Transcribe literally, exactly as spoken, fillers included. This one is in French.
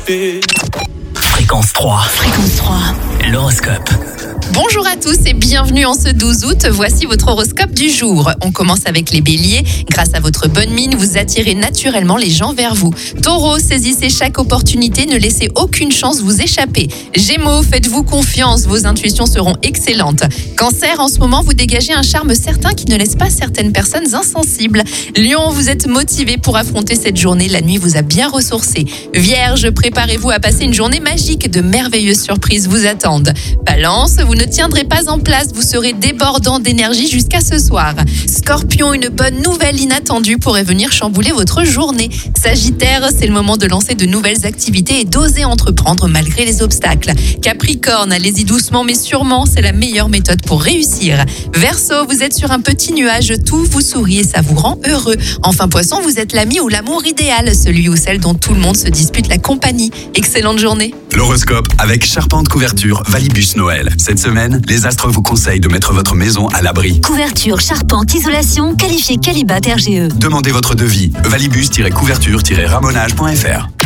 fait. Fréquence trois. Fréquence trois. L'horoscope. Bonjour à tous et bienvenue en ce douze août. Voici votre horoscope du jour. On commence avec les béliers. Grâce à votre bonne mine, vous attirez naturellement les gens vers vous. Taureau, saisissez chaque opportunité, ne laissez aucune chance vous échapper. Gémeaux, faites-vous confiance, vos intuitions seront excellentes. Cancer, en ce moment, vous dégagez un charme certain qui ne laisse pas certaines personnes insensibles. Lion, vous êtes motivé pour affronter cette journée, la nuit vous a bien ressourcé. Vierge, préparez-vous à passer une journée magique, de merveilleuses surprises vous attendent. Balance, vous ne tiendrez pas en place, vous serez débordant d'énergie jusqu'à ce soir. Scorpion, une bonne nouvelle inattendue pourrait venir chambouler votre journée. Sagittaire, c'est le moment de lancer de nouvelles activités et d'oser entreprendre malgré les obstacles. Capricorne, allez-y doucement mais sûrement, c'est la meilleure méthode pour réussir. Verseau, vous êtes sur un petit nuage, tout vous sourit et ça vous rend heureux. Enfin Poisson, vous êtes l'ami ou l'amour idéal, celui ou celle dont tout le monde se dispute la compagnie. Excellente journée. L'horoscope avec Charpente Couverture Valibus Noël. Cette semaine, les astres vous conseillent de mettre votre maison à l'abri. Couverture, charpente, isolation, qualifié Qualibat R G E. Demandez votre devis. valibus-couverture-ramonage point f r.